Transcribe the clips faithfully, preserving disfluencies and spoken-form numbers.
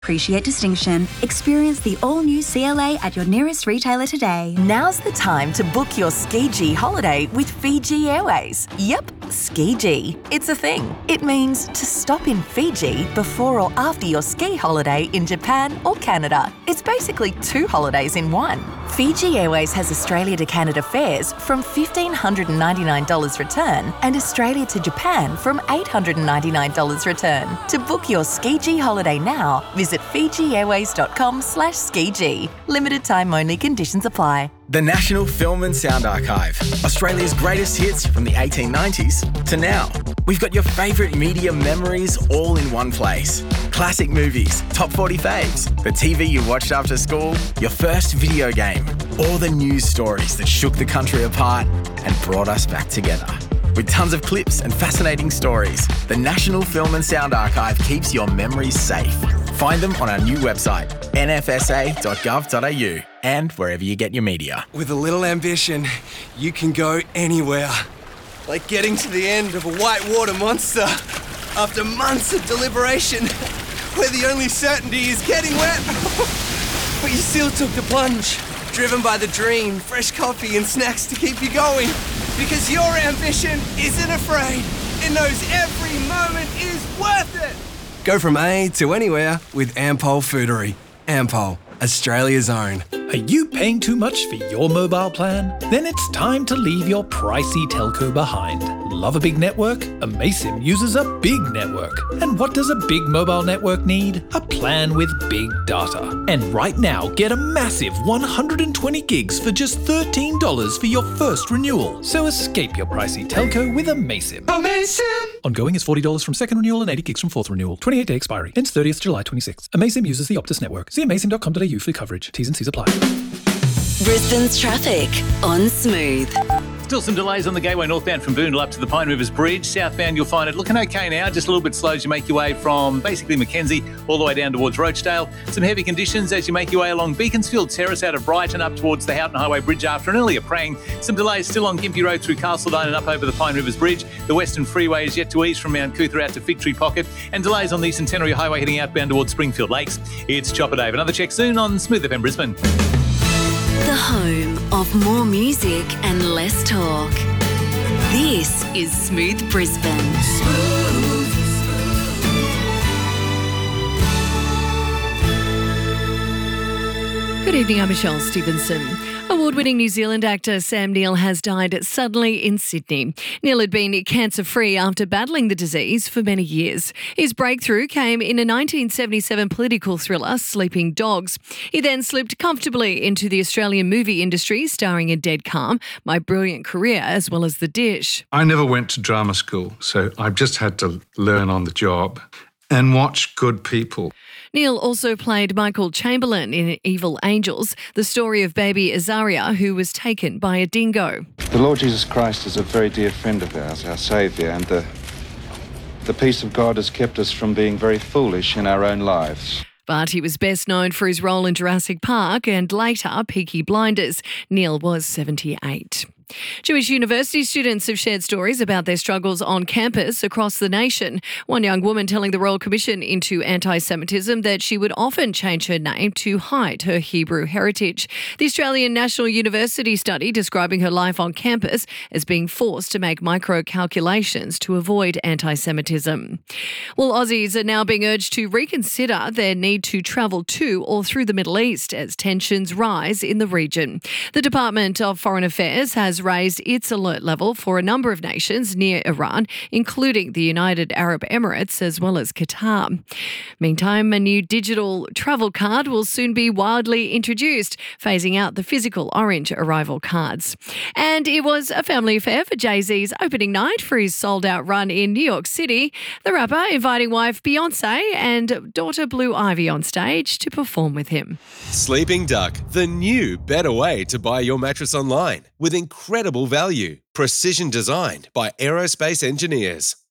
Appreciate distinction. Experience the all-new C L A at your nearest retailer today. Now's the time to book your Skiji holiday with Fiji Airways. Yep, Skiji. It's a thing. It means to stop in Fiji before or after your ski holiday in Japan or Canada. It's basically two holidays in one. Fiji Airways has Australia to Canada fares from one thousand five hundred ninety-nine dollars return and Australia to Japan from eight hundred ninety-nine dollars return. To book your Skiji holiday now, visit fijiairways.com slash skiji. Limited time only, conditions apply. The National Film and Sound Archive. Australia's greatest hits from the eighteen nineties to now. We've got your favourite media memories all in one place. Classic movies, top forty faves, the T V you watched after school, your first video game, all the news stories that shook the country apart and brought us back together. With tons of clips and fascinating stories, the National Film and Sound Archive keeps your memories safe. Find them on our new website, n f s a dot gov dot a u, and wherever you get your media. With a little ambition, you can go anywhere. Like getting to the end of a whitewater monster after months of deliberation, where the only certainty is getting wet. But you still took the plunge, driven by the dream, fresh coffee and snacks to keep you going. Because your ambition isn't afraid. It knows every moment is worth it. Go from A to anywhere with Ampol Foodery. Ampol, Australia's own. Are you paying too much for your mobile plan? Then it's time to leave your pricey telco behind. Love a big network? Amaysim uses a big network. And what does a big mobile network need? A plan with big data. And right now, get a massive one hundred twenty gigs for just thirteen dollars for your first renewal. So escape your pricey telco with Amaysim. Amaysim! Ongoing is forty dollars from second renewal and eighty gigs from fourth renewal. twenty-eight day expiry. Ends thirtieth July twenty-sixth. Amaysim uses the Optus network. See amaysim dot com dot a u for coverage. T's and C's apply. Brisbane's traffic on Smooth. Still some delays on the Gateway northbound from Boondall up to the Pine Rivers Bridge. Southbound, you'll find it looking okay now, just a little bit slow as you make your way from basically Mackenzie all the way down towards Roachdale. Some heavy conditions as you make your way along Beaconsfield Terrace out of Brighton up towards the Houghton Highway Bridge after an earlier praying. Some delays still on Gympie Road through Castledine and up over the Pine Rivers Bridge. The Western Freeway is yet to ease from Mount Cootha out to Fig Tree Pocket, and delays on the Centenary Highway heading outbound towards Springfield Lakes. It's Chopper Dave. Another check soon on Smooth F M Brisbane. The home of more music and less talk. This is Smooth Brisbane. Smooth. Good evening, I'm Michelle Stevenson. Award-winning New Zealand actor Sam Neill has died suddenly in Sydney. Neill had been cancer-free after battling the disease for many years. His breakthrough came in a nineteen seventy-seven political thriller, Sleeping Dogs. He then slipped comfortably into the Australian movie industry, starring in Dead Calm, My Brilliant Career, as well as The Dish. I never went to drama school, so I've just had to learn on the job and watch good people. Neill also played Michael Chamberlain in Evil Angels, the story of baby Azaria, who was taken by a dingo. The Lord Jesus Christ is a very dear friend of ours, our Saviour, and the, the peace of God has kept us from being very foolish in our own lives. But he was best known for his role in Jurassic Park and later Peaky Blinders. Neill was seventy-eight. Jewish university students have shared stories about their struggles on campus across the nation. One young woman telling the Royal Commission into Anti-Semitism that she would often change her name to hide her Hebrew heritage. The Australian National University study describing her life on campus as being forced to make micro-calculations to avoid anti-Semitism. Well, Aussies are now being urged to reconsider their need to travel to or through the Middle East as tensions rise in the region. The Department of Foreign Affairs has raised its alert level for a number of nations near Iran, including the United Arab Emirates as well as Qatar. Meantime, a new digital travel card will soon be widely introduced, phasing out the physical orange arrival cards. And it was a family affair for Jay-Z's opening night for his sold-out run in New York City. The rapper inviting wife Beyonce and daughter Blue Ivy on stage to perform with him. Sleeping Duck, the new, better way to buy your mattress online with incredible value. Precision designed by aerospace engineers.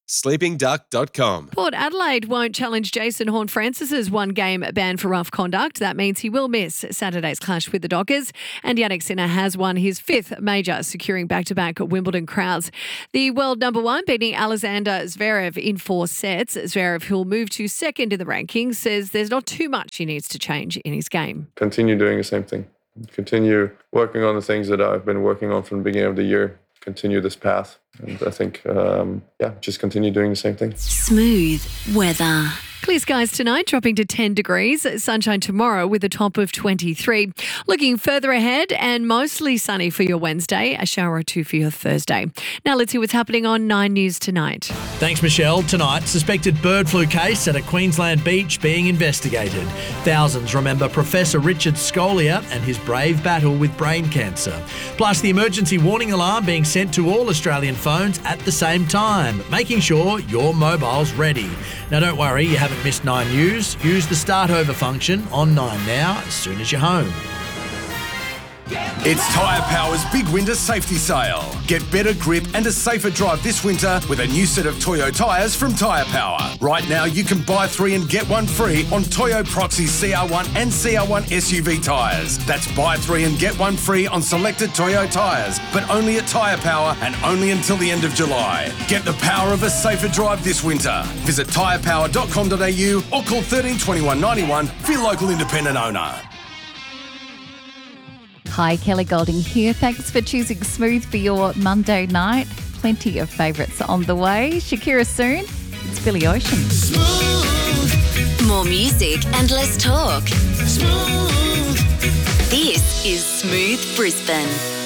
sleeping duck dot com. Port Adelaide won't challenge Jason Horne-Francis's one-game ban for rough conduct. That means he will miss Saturday's clash with the Dockers. And Yannick Sinner has won his fifth major, securing back-to-back Wimbledon crowns. The world number one beating Alexander Zverev in four sets. Zverev, who'll move to second in the rankings, says there's not too much he needs to change in his game. Continue doing the same thing. Continue working on the things that I've been working on from the beginning of the year. Continue this path. And I think, um, yeah, just continue doing the same thing. Smooth weather. Clear skies tonight, dropping to ten degrees. Sunshine tomorrow with a top of twenty-three. Looking further ahead and mostly sunny for your Wednesday. A shower or two for your Thursday. Now let's see what's happening on Nine News tonight. Thanks, Michelle. Tonight, suspected bird flu case at a Queensland beach being investigated. Thousands remember Professor Richard Scolia and his brave battle with brain cancer. Plus, the emergency warning alarm being sent to all Australian phones at the same time, making sure your mobile's ready. Now, don't worry, you haven't missed Nine News. Use the Start Over function on Nine Now as soon as you're home. It's Tyre Power's big winter safety sale. Get better grip and a safer drive this winter with a new set of Toyo tyres from Tyre Power. Right now, you can buy three and get one free on Toyo Proxy C R one and C R one S U V tyres. That's buy three and get one free on selected Toyo tyres, but only at Tyre Power and only until the end of July. Get the power of a safer drive this winter. Visit tyre power dot com dot a u or call thirteen twenty-one ninety-one for your local independent owner. Hi, Kelly Golding here. Thanks for choosing Smooth for your Monday night. Plenty of favourites on the way. Shakira soon. It's Billy Ocean. Smooth. More music and less talk. Smooth. This is Smooth Brisbane.